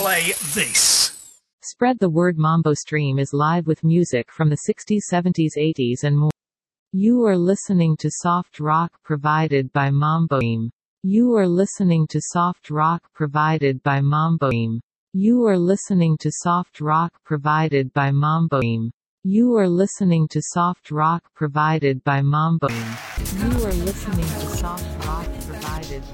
play this. Spread the word. Mambo Stream is live with music from the 60s, 70s, 80s and more. You are listening to soft rock provided by Mambo Stream. You are listening to soft rock provided by Mambo Stream. You are listening to soft rock provided by Mambo Stream. You are listening to soft rock provided by Mambo Stream. You are listening to soft rock provided by